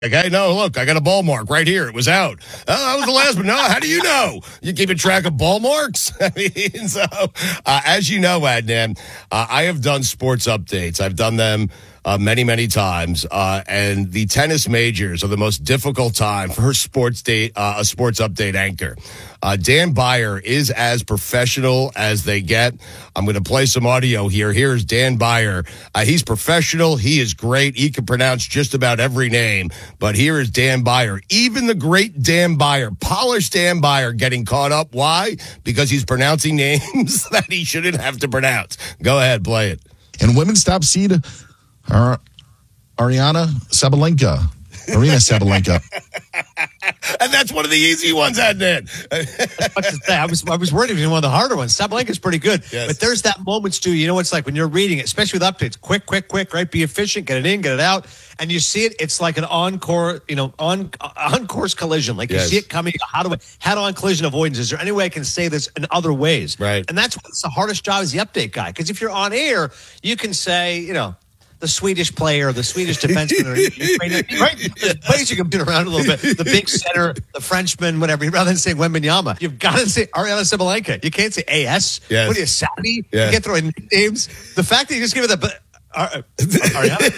Hey, no, look, I got a ball mark right here. It was out. Oh, that was the last one. No, how do you know? You keeping track of ball marks? I mean, so, as you know, Adnan, I have done sports updates. I've done them many, many times. And the tennis majors are the most difficult time for a sports update anchor. Dan Beyer is as professional as they get. I'm going to play some audio here. Here's Dan Beyer. He's professional. He is great. He can pronounce just about every name. But here is Dan Beyer. Even the great Dan Beyer, polished Dan Beyer, getting caught up. Why? Because he's pronouncing names that he shouldn't have to pronounce. Go ahead, play it. And women's top seed, Aryna Sabalenka. Arena Sabalenka. And that's one of the easy ones, Adnan. I was worried it was one of the harder ones. Sabalenka's pretty good. Yes. But there's that moment, Stu, you know what it's like when you're reading it, especially with updates. Quick, right? Be efficient, get it in, get it out. And you see it, it's like an on-course collision. Like you see it coming, head-on collision avoidance. Is there any way I can say this in other ways? Right. And that's what's the hardest job as the update guy. Because if you're on air, you can say, the Swedish player, the Swedish defenseman, right? The players you can do around a little bit. The big center, the Frenchman, whatever. Rather than saying Wembanyama, you've got to say Aryna Sabalenka. You can't say AS. Yes. What are you, Saudi? Yes. You can't throw in nicknames. The fact that you just give it Aryana.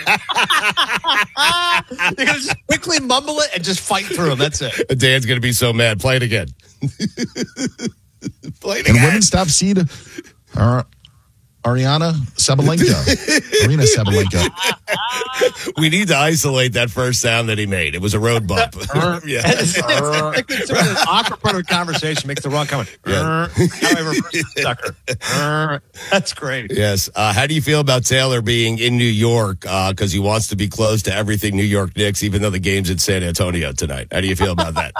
You're going to just quickly mumble it and just fight through them. That's it. Dan's going to be so mad. Play it again. Play it again. And women's top seed, Aryna Sabalenka. Arena Sabalenka. We need to isolate that first sound that he made. It was a road bump. It's an awkward part of a conversation makes the wrong comment. Yeah. Sucker. That's great. Yes. How do you feel about Taylor being in New York because he wants to be close to everything New York Knicks, even though the game's in San Antonio tonight? How do you feel about that?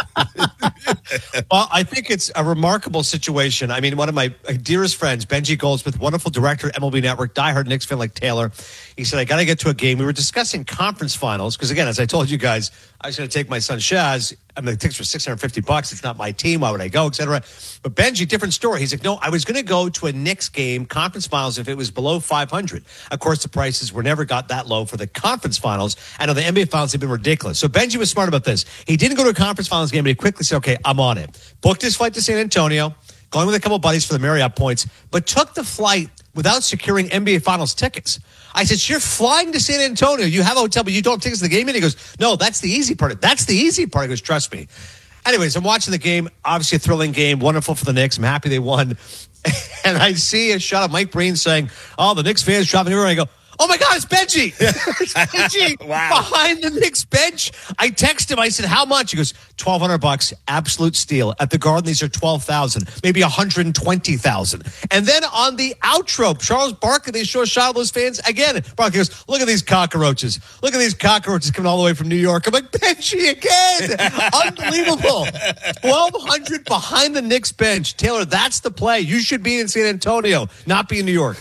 Well, I think it's a remarkable situation. I mean, one of my dearest friends, Benji Goldsmith, wonderful director, MLB Network, diehard Knicks fan like Taylor. He said, I got to get to a game. We were discussing conference finals because, again, as I told you guys, I was going to take my son Shaz. I mean, the tickets were $650. It's not my team. Why would I go, et cetera? But Benji, different story. He's like, no, I was going to go to a Knicks game, conference finals, if it was below 500. Of course, the prices were never got that low for the conference finals. I know the NBA finals have been ridiculous. So Benji was smart about this. He didn't go to a conference finals game, but he quickly said, okay, I'm on it. Booked his flight to San Antonio, going with a couple of buddies for the Marriott points, but took the flight without securing NBA Finals tickets. I said, you're flying to San Antonio. You have a hotel, but you don't have tickets to the game yet? He goes, no, that's the easy part. That's the easy part. He goes, trust me. Anyways, I'm watching the game. Obviously a thrilling game. Wonderful for the Knicks. I'm happy they won. And I see a shot of Mike Breen saying, oh, the Knicks fans dropping here. I go, oh, my God, it's Benji. It's Benji behind the Knicks bench. I text him. I said, how much? He goes, $1,200, absolute steal. At the Garden, these are $12,000, maybe $120,000. And then on the outro, Charles Barkley, they show a shot of those fans. Again, Barkley goes, look at these cockroaches. Look at these cockroaches coming all the way from New York. I'm like, Benji again. Unbelievable. 1,200 behind the Knicks bench. Taylor, that's the play. You should be in San Antonio, not be in New York.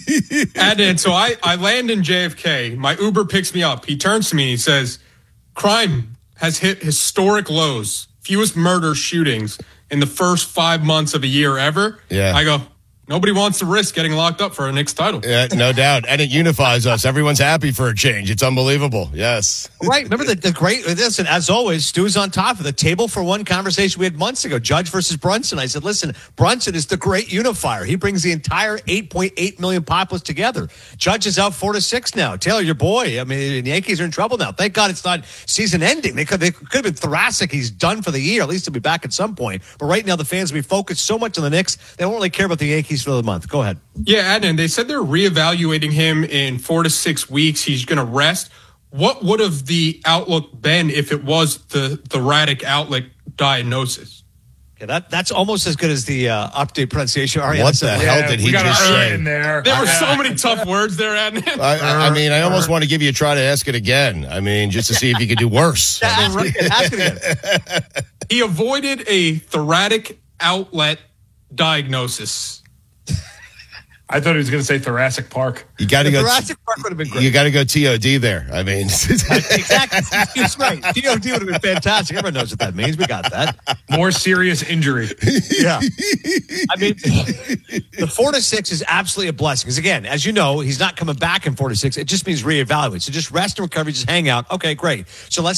And so I land in JFK. My Uber picks me up. He turns to me and he says, crime has hit historic lows. Fewest murder shootings in the first 5 months of a year ever. Yeah. I go, nobody wants to risk getting locked up for a Knicks title. Yeah, no doubt. And it unifies us. Everyone's happy for a change. It's unbelievable. Yes. Right. Remember the great, listen, as always, Stu's on top of the table for one conversation we had months ago, Judge versus Brunson. I said, listen, Brunson is the great unifier. He brings the entire 8.8 million populace together. Judge is out 4-6 now. Taylor, your boy, I mean, the Yankees are in trouble now. Thank God it's not season ending. They could have been thoracic. He's done for the year. At least he'll be back at some point. But right now, the fans will be focused so much on the Knicks, they don't really care about the Yankees for the month. Go ahead. Yeah, Adnan, they said they're reevaluating him in 4 to 6 weeks. He's going to rest. What would have the outlook been if it was the erratic outlet diagnosis? Yeah, that's almost as good as the update pronunciation. What the hell did he just say? In there. There were so many tough words there, Adnan. I mean, I almost want to give you a try to ask it again. I mean, just to see if you could do worse. Ask it again. He avoided a thoracic outlet diagnosis. I thought he was going to say Thoracic Park. You got to go. Jurassic Park would have been great. You got to go TOD there. I mean, Exactly. He's right. DOD would have been fantastic. Everyone knows what that means. We got that. More serious injury. Yeah. I mean, the 4-6 is absolutely a blessing. Because again, as you know, he's not coming back in 4-6. It just means reevaluate. So just rest and recovery, just hang out. Okay, great. So let's